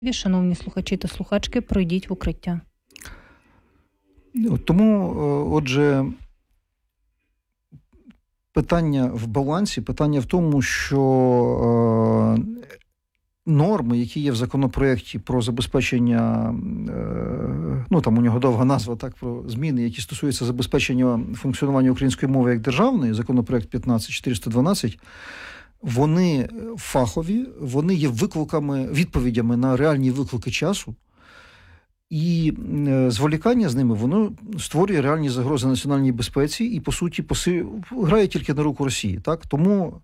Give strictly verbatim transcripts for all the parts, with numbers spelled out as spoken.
Шановні слухачі та слухачки, пройдіть в укриття. Тому, отже, питання в балансі, питання в тому, що норми, які є в законопроєкті про забезпечення, ну там у нього довга назва, так, про зміни, які стосуються забезпечення функціонування української мови як державної, законопроєкт п'ятнадцять чотириста дванадцять, вони фахові, вони є викликами, відповідями на реальні виклики часу, і зволікання з ними, воно створює реальні загрози національній безпеці і, по суті, поси... грає тільки на руку Росії. Так? Тому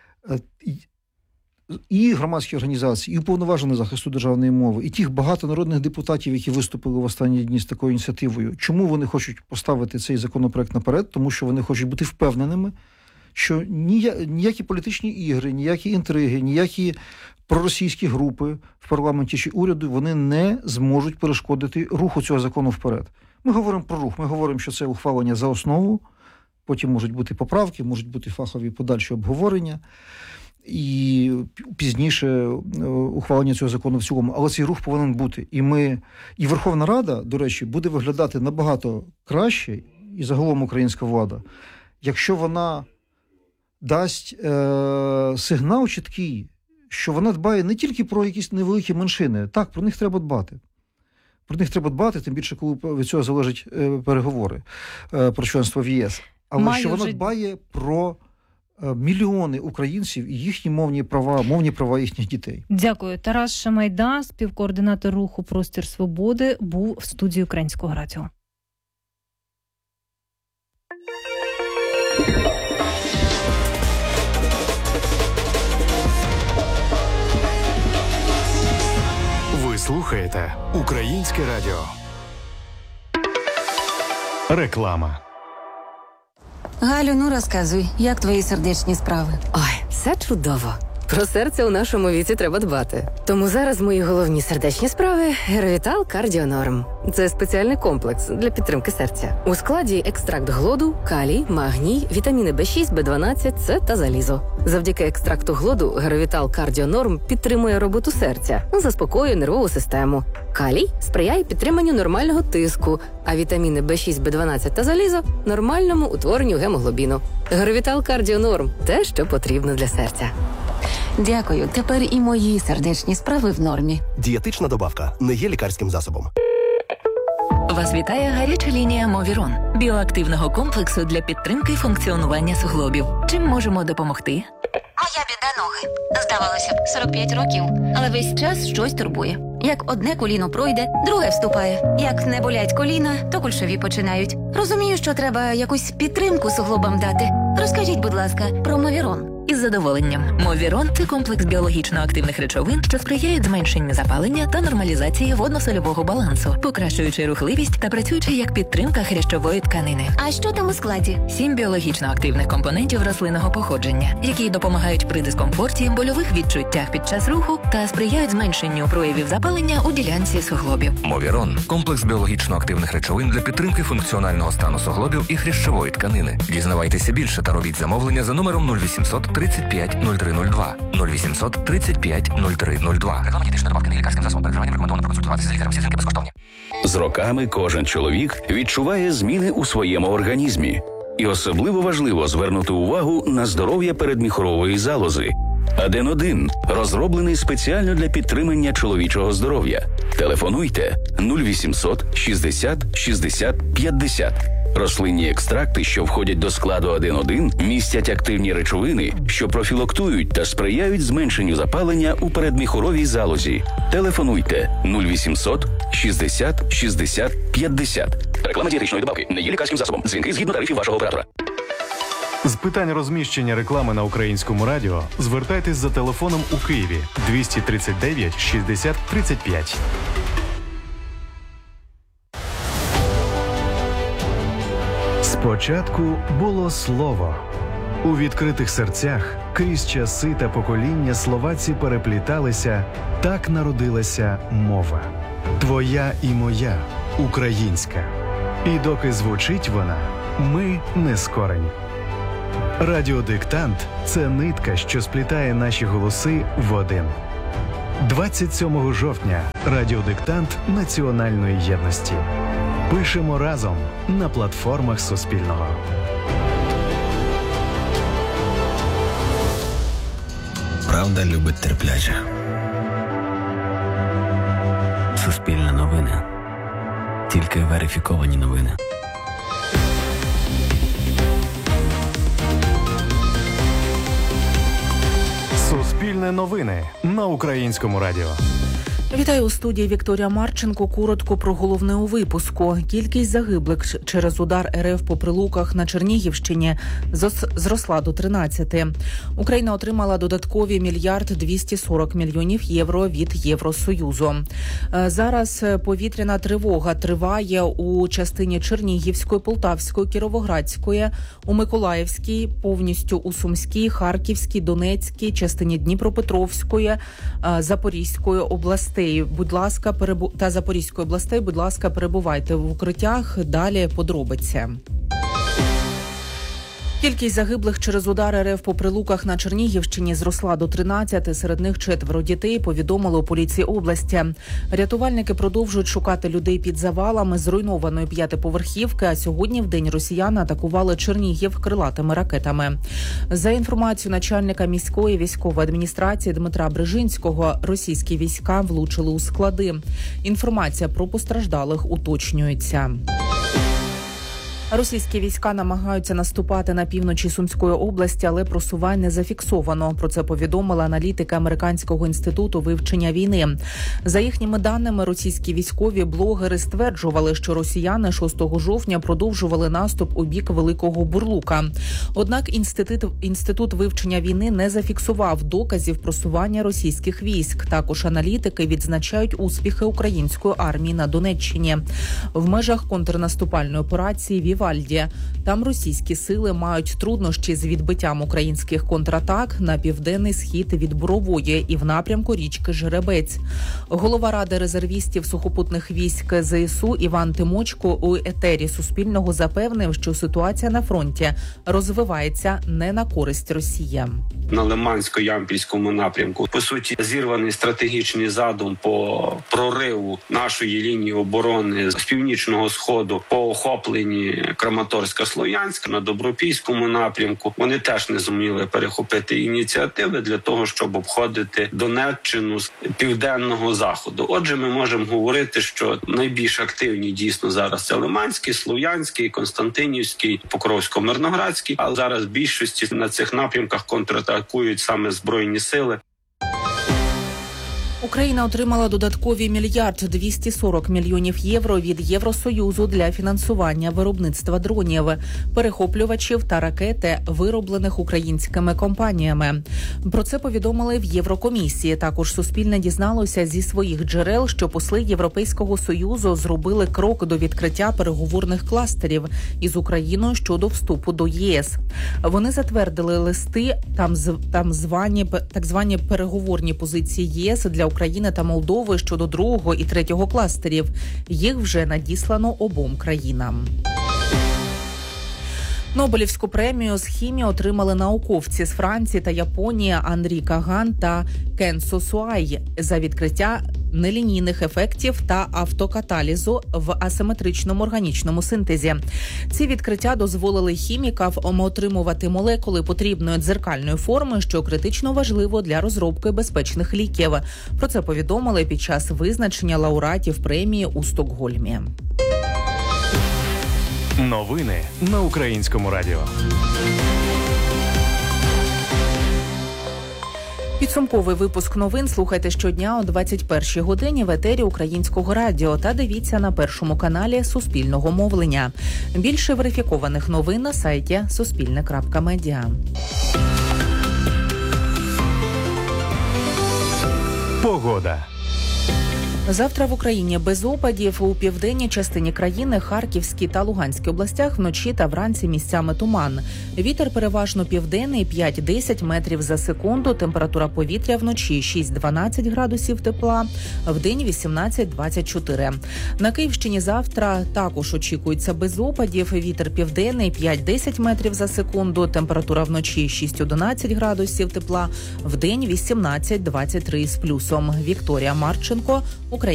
і громадські організації, і уповноважений захисту державної мови, і тих багато народних депутатів, які виступили в останні дні з такою ініціативою, чому вони хочуть поставити цей законопроект наперед? Тому що вони хочуть бути впевненими, що ніякі політичні ігри, ніякі інтриги, ніякі проросійські групи в парламенті чи уряду, вони не зможуть перешкодити руху цього закону вперед. Ми говоримо про рух, ми говоримо, що це ухвалення за основу, потім можуть бути поправки, можуть бути фахові подальші обговорення, і пізніше ухвалення цього закону в цілому. Але цей рух повинен бути. І ми, і Верховна Рада, до речі, буде виглядати набагато краще, і загалом українська влада, якщо вона дасть е, сигнал чіткий, що вона дбає не тільки про якісь невеликі меншини. Так, про них треба дбати. Про них треба дбати, тим більше, коли від цього залежать е, переговори е, про членство в ЄС. Але Маю що вона вже... дбає про е, мільйони українців і їхні мовні права, мовні права їхніх дітей. Дякую. Тарас Шамайда, співкоординатор руху «Простір свободи», був в студії Українського радіо. Ви слухаєте Українське радіо. Реклама. Галю, ну розказуй, як твої сердечні справи? Ой, все чудово. Про серце у нашому віці треба дбати. Тому зараз мої головні сердечні справи – Геровітал Кардіонорм. Це спеціальний комплекс для підтримки серця. У складі екстракт глоду, калій, магній, вітаміни Б шість, Б дванадцять, С та залізо. Завдяки екстракту глоду Геровітал Кардіонорм підтримує роботу серця, заспокоює нервову систему. Калій сприяє підтриманню нормального тиску, а вітаміни Б шість, Б дванадцять та залізо – нормальному утворенню гемоглобіну. Геровітал Кардіонорм – те, що потрібно для серця. Дякую. Тепер і мої сердечні справи в нормі. Дієтична добавка не є лікарським засобом. Вас вітає гаряча лінія Мовірон – біоактивного комплексу для підтримки функціонування суглобів. Чим можемо допомогти? Моя біда – ноги. Здавалося б, сорок п'ять років, але весь час щось турбує. Як одне коліно пройде, друге вступає. Як не болять коліна, то кульшові починають. Розумію, що треба якусь підтримку суглобам дати. Розкажіть, будь ласка, про Мовірон. Із задоволенням. Мовірон – це комплекс біологічно активних речовин, що сприяють зменшенню запалення та нормалізації водно-сольового балансу, покращуючи рухливість та працюючи як підтримка хрящової тканини. А що там у складі? Сім біологічно активних компонентів рослинного походження, які допомагають при дискомфорті, больових відчуттях під час руху та сприяють зменшенню проявів запалення у ділянці суглобів. Мовірон – комплекс біологічно активних речовин для підтримки функціонального стану суглобів і хрящової тканини. Дізнавайтеся більше та робіть замовлення за номером нуль вісімсот тридцять п'ять нуль три нуль два. нуль вісімсот тридцять п'ять нуль три нуль два. Реклама дієтичної добавки не є лікарським засобом. Перед вживанням рекомендовано проконсультуватися з лікарем. Всі зміни безкоштовні. З роками кожен чоловік відчуває зміни у своєму організмі. І особливо важливо звернути увагу на здоров'я передміхорової залози. Аден один розроблений спеціально для підтримання чоловічого здоров'я. Телефонуйте нуль вісімсот шістдесят шістдесят п'ятдесят. Рослинні екстракти, що входять до складу Аден один, містять активні речовини, що профілактують та сприяють зменшенню запалення у передміхоровій залозі. Телефонуйте нуль вісімсот шістдесят шістдесят п'ятдесят. Реклама дієтичної добавки не є лікарським засобом. Дзвінки згідно тарифів вашого оператора. З питань розміщення реклами на Українському радіо звертайтесь за телефоном у Києві двісті тридцять дев'ять шістдесят тридцять п'ять. Спочатку було слово. У відкритих серцях крізь часи та покоління словаці перепліталися, так народилася мова. Твоя і моя, українська. І доки звучить вона, ми не скорені. Радіодиктант – це нитка, що сплітає наші голоси в один. двадцять сьомого жовтня. Радіодиктант національної єдності. Пишемо разом на платформах Суспільного. Правда любить терпляче. Суспільне новини. Тільки верифіковані новини. Суспільне новини на Українському радіо. Вітаю у студії Вікторія Марченко. Коротко про головне у випуску. Кількість загиблих через удар РФ по Прилуках на Чернігівщині зросла до тринадцяти. Україна отримала додаткові мільярд двісті сорок мільйонів євро від Євросоюзу. Зараз повітряна тривога триває у частині Чернігівської, Полтавської, Кіровоградської, у Миколаївській, повністю у Сумській, Харківській, Донецькій, частині Дніпропетровської, Запорізької областей. Будь ласка, перебу... та Запорізької областей, будь ласка, перебувайте в укриттях. Далі подробиці. Кількість загиблих через удар РФ по Прилуках на Чернігівщині зросла до тринадцяти, серед них четверо дітей, повідомили у поліції області. Рятувальники продовжують шукати людей під завалами зруйнованої п'ятиповерхівки, а сьогодні в день росіяни атакували Чернігів крилатими ракетами. За інформацією начальника міської військової адміністрації Дмитра Брижинського, російські війська влучили у склади. Інформація про постраждалих уточнюється. Російські війська намагаються наступати на півночі Сумської області, але просувань не зафіксовано. Про це повідомила аналітика Американського інституту вивчення війни. За їхніми даними, російські військові блогери стверджували, що росіяни шостого жовтня продовжували наступ у бік Великого Бурлука. Однак інститут, інститут вивчення війни не зафіксував доказів просування російських військ. Також аналітики відзначають успіхи української армії на Донеччині. В межах контрнаступальної операції «Вівальді» там російські сили мають труднощі з відбиттям українських контратак на південний схід від Борової і в напрямку річки Жеребець. Голова Ради резервістів сухопутних військ ЗСУ Іван Тимочко у етері Суспільного запевнив, що ситуація на фронті розвивається не на користь Росії. На Лимансько-Ямпільському напрямку, по суті, зірваний стратегічний задум по прориву нашої лінії оборони з північного сходу по охопленні Краматорська-Слов'янська на Добропільському напрямку. Вони теж не зуміли перехопити ініціативи для того, щоб обходити Донеччину з південного заходу. Отже, ми можемо говорити, що найбільш активні дійсно зараз це Лиманський, Слов'янський, Константинівський, Покровсько-Мирноградський, але зараз в більшості на цих напрямках контратакують саме Збройні сили. Україна отримала додаткові мільярд двісті сорок мільйонів євро від Євросоюзу для фінансування виробництва дронів, перехоплювачів та ракети, вироблених українськими компаніями. Про це повідомили в Єврокомісії. Також Суспільне дізналося зі своїх джерел, що посли Європейського Союзу зробили крок до відкриття переговорних кластерів із Україною щодо вступу до ЄС. Вони затвердили листи, там, там звані, так звані переговорні позиції ЄС для України та Молдови щодо другого і третього кластерів. Їх вже надіслано обом країнам. Нобелівську премію з хімії отримали науковці з Франції та Японії Анрі Каган та Кенсо Суай за відкриття нелінійних ефектів та автокаталізу в асиметричному органічному синтезі. Ці відкриття дозволили хімікам отримувати молекули потрібної дзеркальної форми, що критично важливо для розробки безпечних ліків. Про це повідомили під час визначення лауреатів премії у Стокгольмі. Новини на Українському радіо. Підсумковий випуск новин слухайте щодня о двадцять першій годині в етері Українського радіо та дивіться на першому каналі Суспільного мовлення. Більше верифікованих новин на сайті суспільне крапка медіа. Погода. Завтра в Україні без опадів. У південній частині країни, Харківській та Луганській областях вночі та вранці місцями туман. Вітер переважно південний п'ять-десять метрів за секунду. Температура повітря вночі шість-дванадцять градусів тепла, вдень вісімнадцять-двадцять чотири. На Київщині завтра також очікується без опадів. Вітер південний п'ять-десять метрів за секунду. Температура вночі шість-одинадцять градусів тепла, вдень вісімнадцять-двадцять три з плюсом. Вікторія Марченко,